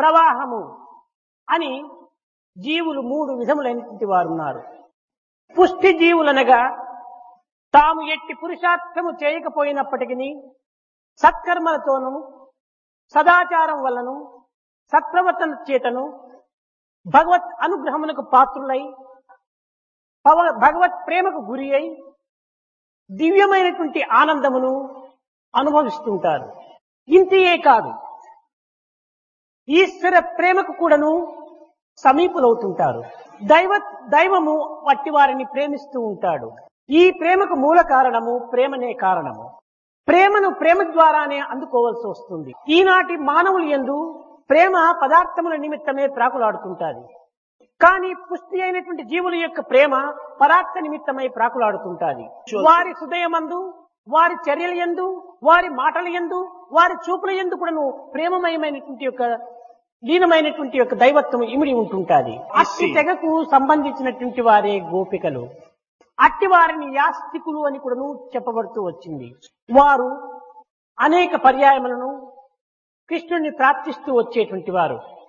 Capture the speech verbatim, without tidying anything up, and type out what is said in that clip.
ప్రవాహము అని జీవులు మూడు విధములైనటువంటి వారు ఉన్నారు. పుష్టి జీవులనగా తాము ఎట్టి పురుషార్థము చేయకపోయినప్పటికీ సత్కర్మలతోనూ సదాచారం వల్లను సత్ప్రవర్తన చేతను భగవత్ అనుగ్రహమునకు పాత్రులై పవ- భగవత్ ప్రేమకు గురి అయి దివ్యమైనటువంటి ఆనందమును అనుభవిస్తుంటారు. ఇంతియే కాదు, ఈశ్వర ప్రేమకు కూడాను సమీపులవుతుంటారు. దైవ దైవము వట్టి వారిని ప్రేమిస్తూ ఉంటాడు. ఈ ప్రేమకు మూల కారణము ప్రేమనే కారణము. ప్రేమను ప్రేమ ద్వారానే అందుకోవాల్సి వస్తుంది. ఈనాటి మానవులు యందు ప్రేమ పదార్థముల నిమిత్తమే ప్రాకులాడుతుంటాది. కానీ పుష్టి అయినటువంటి జీవుల యొక్క ప్రేమ పరార్థ నిమిత్తమై ప్రాకులాడుతుంటాది. వారి హృదయమందు, వారి చర్యల యందు, వారి మాటల యందు, వారి చూపుల యందు కూడాను ప్రేమమయమైనటువంటి యొక్క లీనమైనటువంటి యొక్క దైవత్వం ఇమిడి ఉంటుంటాది. అట్టి తెగకు సంబంధించినటువంటి వారే గోపికలు. అట్టి వారిని యాస్తికులు అని కూడాను చెప్పబడుతూ వచ్చింది. వారు అనేక పర్యాయములను కృష్ణుణ్ణి ప్రార్థిస్తూ వచ్చేటువంటి వారు.